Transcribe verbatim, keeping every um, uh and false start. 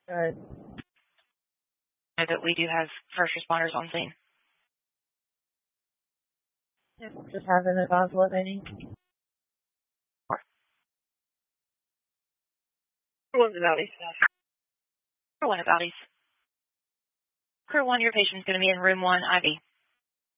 Good. But we do have first responders on scene. Yep. Just have them advise what they need. Crew one about East. Crew one about East. Crew one, your patient's going to be in room one, I V.